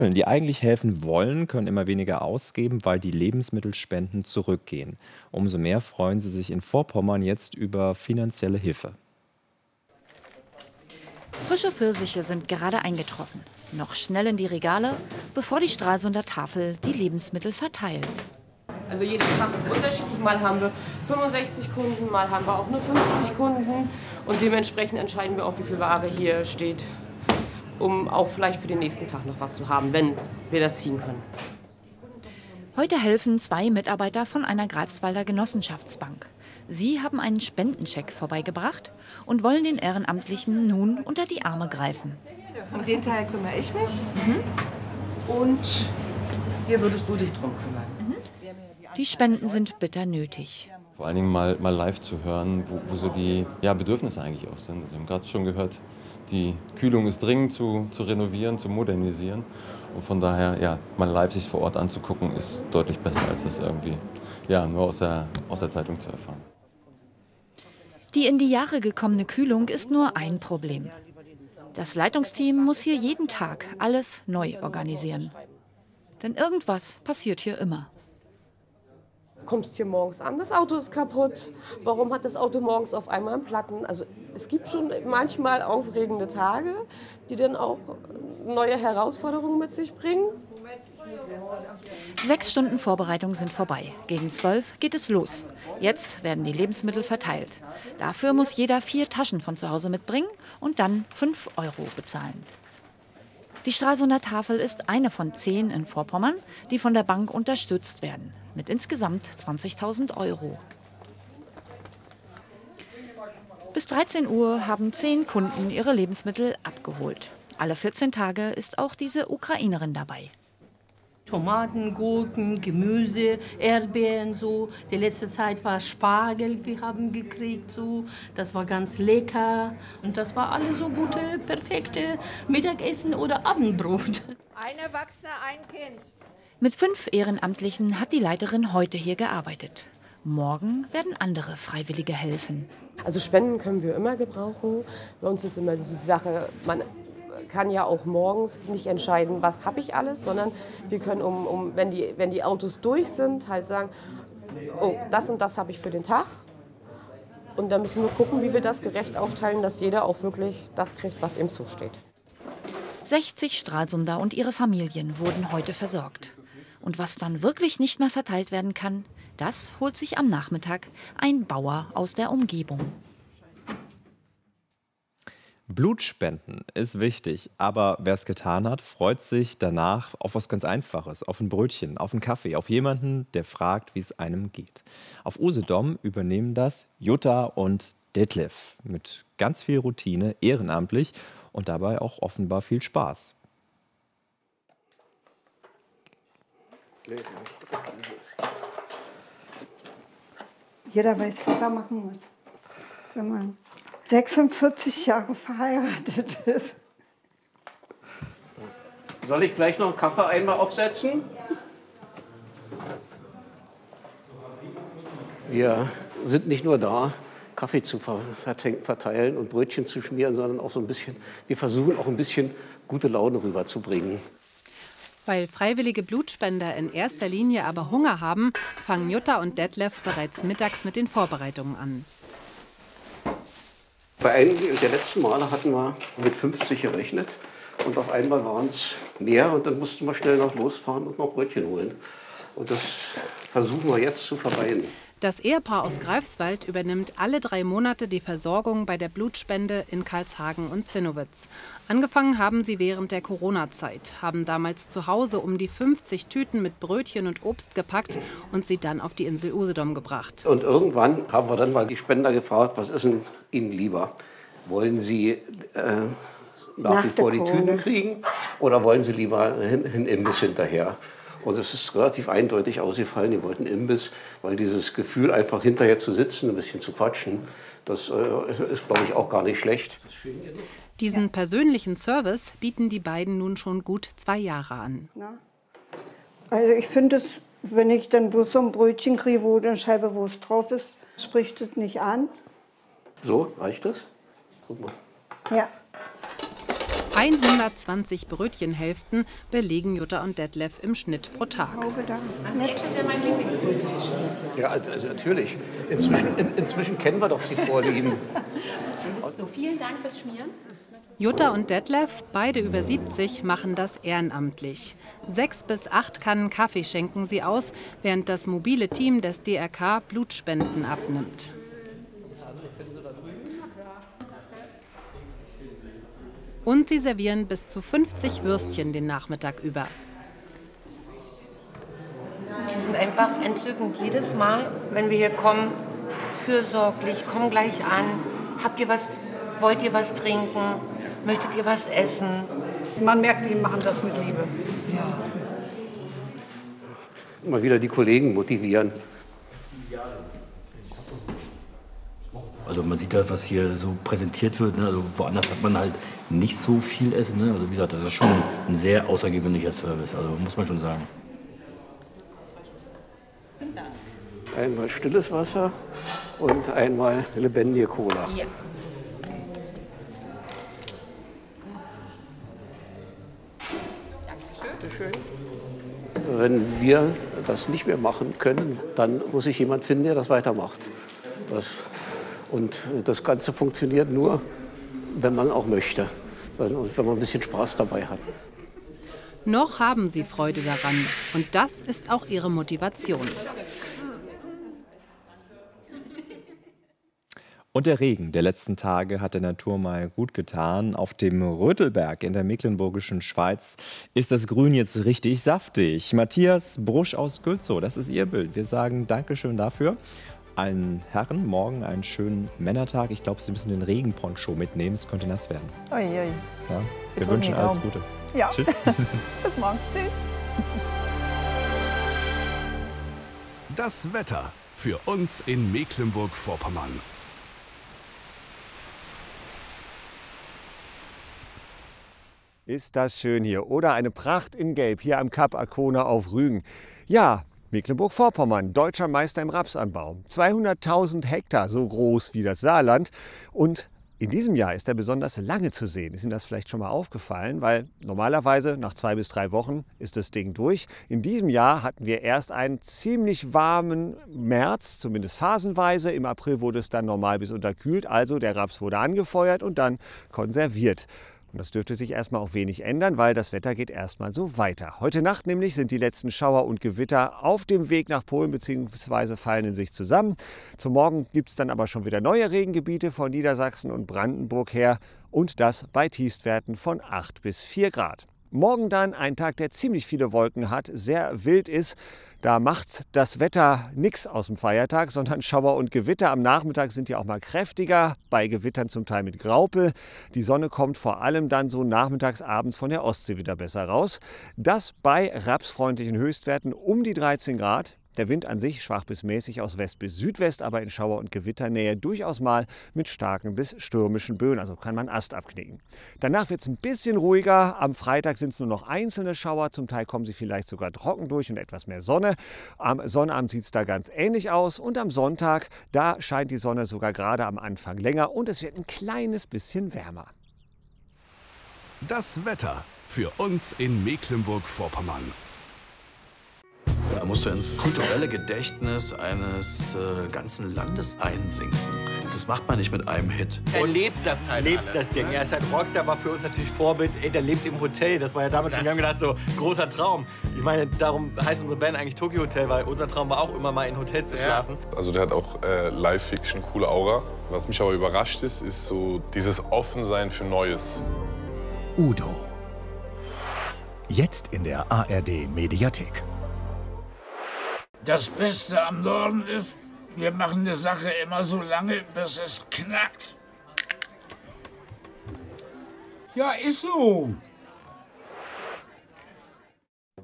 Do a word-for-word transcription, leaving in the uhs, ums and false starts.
Die eigentlich helfen wollen, können immer weniger ausgeben, weil die Lebensmittelspenden zurückgehen. Umso mehr freuen sie sich in Vorpommern jetzt über finanzielle Hilfe. Frische Pfirsiche sind gerade eingetroffen. Noch schnell in die Regale, bevor die Stralsunder Tafel die Lebensmittel verteilt. Also jeden Tag ist unterschiedlich. Mal haben wir fünfundsechzig Kunden, mal haben wir auch nur fünfzig Kunden. Und dementsprechend entscheiden wir auch, wie viel Ware hier steht, um auch vielleicht für den nächsten Tag noch was zu haben, wenn wir das ziehen können. Heute helfen zwei Mitarbeiter von einer Greifswalder Genossenschaftsbank. Sie haben einen Spendencheck vorbeigebracht und wollen den Ehrenamtlichen nun unter die Arme greifen. Um den Teil kümmere ich mich. Mhm. Und hier würdest du dich drum kümmern. Mhm. Die Spenden sind bitter nötig. Vor allen Dingen mal, mal live zu hören, wo, wo so die ja, Bedürfnisse eigentlich auch sind. Also wir haben gerade schon gehört, die Kühlung ist dringend zu, zu renovieren, zu modernisieren. Und von daher, ja, mal live sich vor Ort anzugucken, ist deutlich besser, als das irgendwie ja, nur aus der, aus der Zeitung zu erfahren. Die in die Jahre gekommene Kühlung ist nur ein Problem. Das Leitungsteam muss hier jeden Tag alles neu organisieren. Denn irgendwas passiert hier immer. Du kommst hier morgens an, das Auto ist kaputt. Warum hat das Auto morgens auf einmal einen Platten? Also es gibt schon manchmal aufregende Tage, die dann auch neue Herausforderungen mit sich bringen. Sechs Stunden Vorbereitung sind vorbei. Gegen zwölf geht es los. Jetzt werden die Lebensmittel verteilt. Dafür muss jeder vier Taschen von zu Hause mitbringen und dann fünf Euro bezahlen. Die Stralsunder Tafel ist eine von zehn in Vorpommern, die von der Bank unterstützt werden. Mit insgesamt zwanzigtausend Euro. Bis dreizehn Uhr haben zehn Kunden ihre Lebensmittel abgeholt. Alle vierzehn Tage ist auch diese Ukrainerin dabei. Tomaten, Gurken, Gemüse, Erdbeeren so. Die letzte Zeit war Spargel, wir haben gekriegt so. Das war ganz lecker und das war alles so gute, perfekte Mittagessen oder Abendbrot. Ein Erwachsener, ein Kind. Mit fünf Ehrenamtlichen hat die Leiterin heute hier gearbeitet. Morgen werden andere Freiwillige helfen. Also Spenden können wir immer gebrauchen. Bei uns ist immer die Sache, man kann ja auch morgens nicht entscheiden, was habe ich alles, sondern wir können, um, um, wenn, die, wenn die Autos durch sind, halt sagen, oh, das und das habe ich für den Tag. Und dann müssen wir gucken, wie wir das gerecht aufteilen, dass jeder auch wirklich das kriegt, was ihm zusteht. sechzig Stralsunder und ihre Familien wurden heute versorgt. Und was dann wirklich nicht mehr verteilt werden kann, das holt sich am Nachmittag ein Bauer aus der Umgebung. Blutspenden ist wichtig, aber wer es getan hat, freut sich danach auf was ganz Einfaches, auf ein Brötchen, auf einen Kaffee, auf jemanden, der fragt, wie es einem geht. Auf Usedom übernehmen das Jutta und Detlef mit ganz viel Routine, ehrenamtlich und dabei auch offenbar viel Spaß. Jeder weiß, was er machen muss, wenn man sechsundvierzig Jahre verheiratet ist. Soll ich gleich noch einen Kaffee einmal aufsetzen? Wir sind nicht nur da, Kaffee zu verteilen und Brötchen zu schmieren, sondern auch so ein bisschen, wir versuchen auch ein bisschen gute Laune rüberzubringen. Weil freiwillige Blutspender in erster Linie aber Hunger haben, fangen Jutta und Detlef bereits mittags mit den Vorbereitungen an. Bei einigen der letzten Male hatten wir mit fünfzig gerechnet und auf einmal waren es mehr und dann mussten wir schnell noch losfahren und noch Brötchen holen. Und das versuchen wir jetzt zu vermeiden. Das Ehepaar aus Greifswald übernimmt alle drei Monate die Versorgung bei der Blutspende in Karlshagen und Zinnowitz. Angefangen haben sie während der Corona-Zeit, haben damals zu Hause um die fünfzig Tüten mit Brötchen und Obst gepackt und sie dann auf die Insel Usedom gebracht. Und irgendwann haben wir dann mal die Spender gefragt, was ist denn Ihnen lieber? Wollen Sie äh, nach, nach wie vor die Tüten kriegen oder wollen Sie lieber einen Imbiss hinterher? Und es ist relativ eindeutig ausgefallen, die wollten Imbiss, weil dieses Gefühl, einfach hinterher zu sitzen, ein bisschen zu quatschen, das äh, ist, glaube ich, auch gar nicht schlecht. Diesen persönlichen Service bieten die beiden nun schon gut zwei Jahre an. Also ich finde es, wenn ich dann bloß so ein Brötchen kriege, wo eine Scheibe Wurst drauf ist, spricht es nicht an. So, reicht das? Guck mal. Ja. hundertzwanzig Brötchenhälften belegen Jutta und Detlef im Schnitt pro Tag. Also jetzt habt ihr mein Lieblingsbrötchen gespielt. Ja, also natürlich. Inzwischen, in, inzwischen kennen wir doch die Vorlieben. So, vielen Dank fürs Schmieren. Jutta und Detlef, beide über siebzig, machen das ehrenamtlich. Sechs bis acht Kannen Kaffee schenken sie aus, während das mobile Team des D R K Blutspenden abnimmt. Und sie servieren bis zu fünfzig Würstchen den Nachmittag über. Die sind einfach entzückend. Jedes Mal, wenn wir hier kommen, fürsorglich, kommen gleich an. Habt ihr was, wollt ihr was trinken? Möchtet ihr was essen? Man merkt, die machen das mit Liebe. Ja. Mal wieder die Kollegen motivieren. Also man sieht halt, was hier so präsentiert wird. Ne? Also woanders hat man halt nicht so viel Essen. Ne? Also wie gesagt, das ist schon ein sehr außergewöhnlicher Service. Also muss man schon sagen. Einmal stilles Wasser und einmal lebendige Cola. Ja. Dankeschön. Wenn wir das nicht mehr machen können, dann muss sich jemand finden, der das weitermacht. Das, und das Ganze funktioniert nur, wenn man auch möchte und wenn man ein bisschen Spaß dabei hat. Noch haben sie Freude daran und das ist auch ihre Motivation. Und der Regen der letzten Tage hat der Natur mal gut getan. Auf dem Rötelberg in der mecklenburgischen Schweiz ist das Grün jetzt richtig saftig. Matthias Brusch aus Gülzow, das ist ihr Bild. Wir sagen Dankeschön dafür. Allen Herren morgen einen schönen Männertag. Ich glaube, Sie müssen den Regenponcho mitnehmen. Es könnte nass werden. Ui, ui. Ja, wir wünschen alles Gute. Ja. Tschüss. Bis morgen. Tschüss. Das Wetter für uns in Mecklenburg-Vorpommern. Ist das schön hier. Oder eine Pracht in Gelb hier am Kap Arkona auf Rügen. Ja, Mecklenburg-Vorpommern, deutscher Meister im Rapsanbau. zweihunderttausend Hektar, so groß wie das Saarland. Und in diesem Jahr ist er besonders lange zu sehen. Ist Ihnen das vielleicht schon mal aufgefallen? Weil normalerweise nach zwei bis drei Wochen ist das Ding durch. In diesem Jahr hatten wir erst einen ziemlich warmen März, zumindest phasenweise. Im April wurde es dann normal bis unterkühlt. Also der Raps wurde angefeuert und dann konserviert. Und das dürfte sich erstmal auch wenig ändern, weil das Wetter geht erstmal so weiter. Heute Nacht nämlich sind die letzten Schauer und Gewitter auf dem Weg nach Polen bzw. fallen in sich zusammen. Zum Morgen gibt es dann aber schon wieder neue Regengebiete von Niedersachsen und Brandenburg her und das bei Tiefstwerten von acht bis vier Grad. Morgen dann ein Tag, der ziemlich viele Wolken hat, sehr wild ist. Da macht das Wetter nichts aus dem Feiertag, sondern Schauer und Gewitter. Am Nachmittag sind die auch mal kräftiger, bei Gewittern zum Teil mit Graupel. Die Sonne kommt vor allem dann so nachmittags, abends von der Ostsee wieder besser raus. Das bei rapsfreundlichen Höchstwerten um die dreizehn Grad. Der Wind an sich schwach bis mäßig aus West bis Südwest, aber in Schauer- und Gewitternähe durchaus mal mit starken bis stürmischen Böen. Also kann man Ast abknicken. Danach wird es ein bisschen ruhiger. Am Freitag sind es nur noch einzelne Schauer. Zum Teil kommen sie vielleicht sogar trocken durch und etwas mehr Sonne. Am Sonnabend sieht es da ganz ähnlich aus. Und am Sonntag, da scheint die Sonne sogar gerade am Anfang länger und es wird ein kleines bisschen wärmer. Das Wetter für uns in Mecklenburg-Vorpommern. Da musst du ins kulturelle Gedächtnis eines äh, ganzen Landes einsinken. Das macht man nicht mit einem Hit. Er lebt das halt lebt alles, das Ding. Ne? Er ist halt Rockstar, war für uns natürlich Vorbild. Ey, der lebt im Hotel. Das war ja damals schon, wir haben gedacht, so großer Traum. Ich meine, darum heißt unsere Band eigentlich Tokyo Hotel, weil unser Traum war auch immer mal in Hotel zu schlafen. Also der hat auch äh, Live-Fiction, coole Aura. Was mich aber überrascht ist, ist so dieses Offensein für Neues. Udo. Jetzt in der A R D-Mediathek. Das Beste am Norden ist, wir machen eine Sache immer so lange, bis es knackt. Ja, ist so.